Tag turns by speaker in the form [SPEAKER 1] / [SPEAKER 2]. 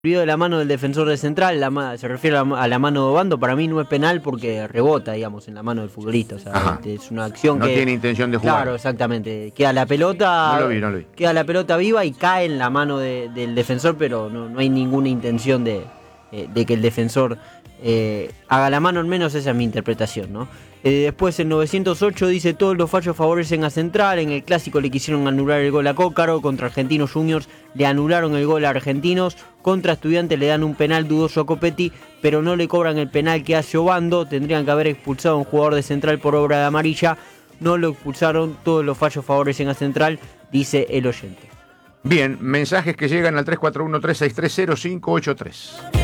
[SPEAKER 1] De la mano del defensor de Central, se refiere a la mano de Obando. Para mí no es penal porque rebota, digamos, en la mano del futbolista. O sea, es una acción
[SPEAKER 2] no
[SPEAKER 1] que...
[SPEAKER 2] No tiene intención de jugar.
[SPEAKER 1] Claro, exactamente. Queda la pelota...
[SPEAKER 2] No lo vi.
[SPEAKER 1] Queda la pelota viva y cae en la mano del defensor, pero no hay ninguna intención de que el defensor haga la mano, al menos esa es mi interpretación, ¿no? Después el 908 dice: todos los fallos favorecen a Central. En el clásico le quisieron anular el gol a Cócaro, contra Argentinos Juniors le anularon el gol a Argentinos, contra Estudiantes le dan un penal dudoso a Copetti, pero no le cobran el penal que hace Obando. Tendrían que haber expulsado a un jugador de Central por obra de amarilla, no lo expulsaron. Todos los fallos favorecen a Central, dice el oyente.
[SPEAKER 2] Bien, mensajes que llegan al 341-3630-583.